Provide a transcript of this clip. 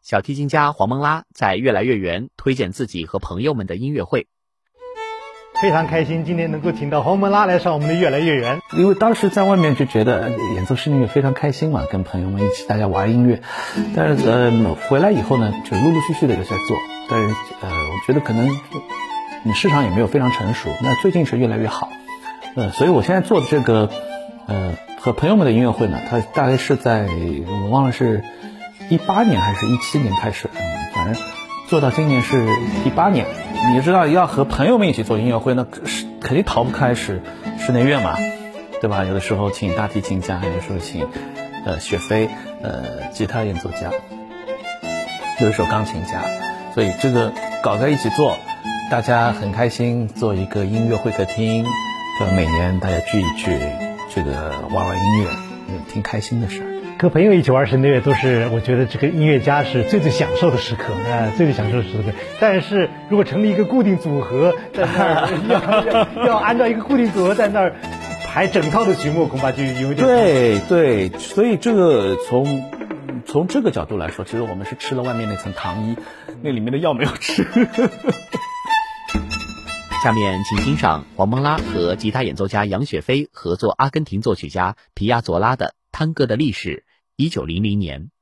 小提琴家黄蒙拉在越来越远推荐自己和朋友们的音乐会。 非常开心今天能够请到黄蒙拉来上我们的越来越远， 因为当时在外面就觉得演奏室内乐非常开心嘛，跟朋友们一起大家玩音乐。但是回来以后呢，就陆陆续续的有在做，但是我觉得可能市场也没有非常成熟。那最近是越来越好，所以我现在做的这个和朋友们的音乐会呢，它大概是在我忘了是18年还是17年开始，反正做到今年是第8年。你知道要和朋友们一起做音乐会，那肯定逃不开室内乐嘛，对吧？有的时候请大提琴家，有的时候请雪飞吉他演奏家，有的时候钢琴家，所以这个搞在一起做，大家很开心，做一个音乐会客厅，每年大家聚一聚，这个玩玩音乐，挺开心的事儿。 和朋友一起玩室内乐都是我觉得这个音乐家是最享受的时刻最享受的时刻。但是如果成立一个固定组合在那儿要按照一个固定组合在那儿排整套的曲目，恐怕就有点对，所以这个从这个角度来说，其实我们是吃了外面那层糖衣，那里面的药没有吃。 下面请欣赏黄蒙拉和吉他演奏家杨雪飞合作阿根廷作曲家皮亚佐拉的《探戈的历史》1900年。